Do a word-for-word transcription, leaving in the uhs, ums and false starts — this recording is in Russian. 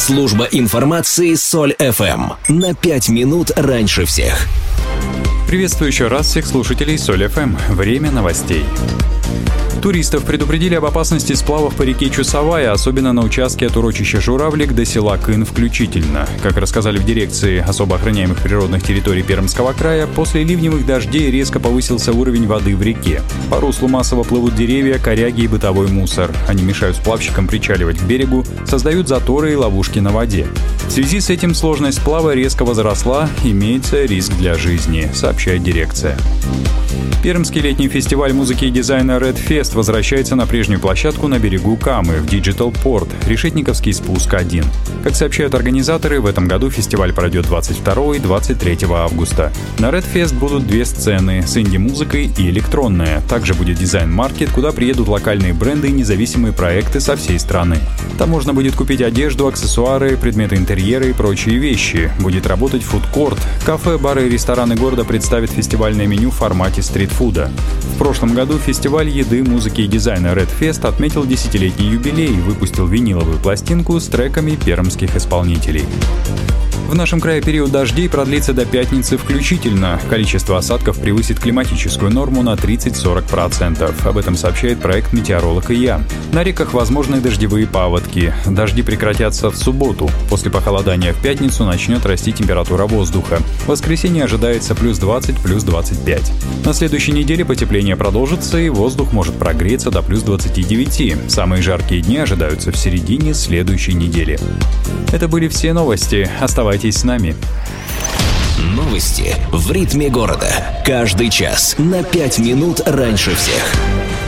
Служба информации Соль эф эм. На пять минут раньше всех. Приветствую еще раз всех слушателей Соль эф эм. Время новостей. Туристов предупредили об опасности сплавов по реке Чусовая, особенно на участке от урочища Журавлик до села Кын включительно. Как рассказали в дирекции особо охраняемых природных территорий Пермского края, после ливневых дождей резко повысился уровень воды в реке. По руслу массово плывут деревья, коряги и бытовой мусор. Они мешают сплавщикам причаливать к берегу, создают заторы и ловушки на воде. В связи с этим сложность сплава резко возросла, имеется риск для жизни, сообщает дирекция. Пермский летний фестиваль музыки и дизайна Red Fest возвращается на прежнюю площадку на берегу Камы в Digital Port, Решетниковский спуск один. Как сообщают организаторы, в этом году фестиваль пройдет двадцать второго и двадцать третьего августа. На Red Fest будут две сцены с инди-музыкой и электронная. Также будет дизайн-маркет, куда приедут локальные бренды и независимые проекты со всей страны. Там можно будет купить одежду, аксессуары, предметы интерьера и прочие вещи. Будет работать фудкорт. Кафе, бары и рестораны города представят фестивальное меню в формате стритфуда. В прошлом году фестиваль еды, музыки и дизайна Red Fest отметил десятилетний юбилей и выпустил виниловую пластинку с треками пермских исполнителей. В нашем крае период дождей продлится до пятницы включительно. Количество осадков превысит климатическую норму на тридцать-сорок процентов. Об этом сообщает проект «Метеоролог и я». На реках возможны дождевые паводки. Дожди прекратятся в субботу. После похолодания в пятницу начнет расти температура воздуха. В воскресенье ожидается плюс двадцать, плюс двадцать пять. На следующей неделе потепление продолжится, и воздух может прогреться до плюс двадцати девяти. Самые жаркие дни ожидаются в середине следующей недели. Это были все новости. Оставайтесь с нами. Новости в ритме города. Каждый час на пять минут раньше всех.